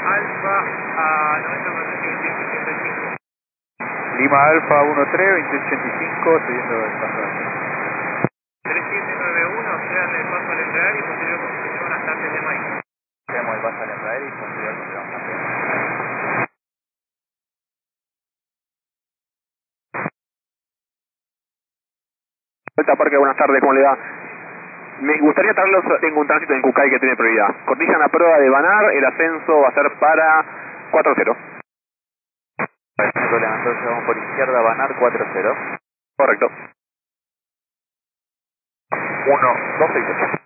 Alfa a 90 con 2885. Lima Alfa 13, 2885, subiendo el pasaje. 3791, sean el paso al Embraer y posterior construcción hasta antes de mayo. Hacemos el paso al Embraer y posterior construcción hasta antes de mayo. Delta Parque, buenas tardes, ¿cómo le va? Me gustaría traerlos en un tránsito en Cucay que tiene prioridad. Cortijan la prueba de Banar, el ascenso va a ser para 4-0. Entonces vamos por izquierda, Banar 4-0. Correcto. 1, 2, 6, 8.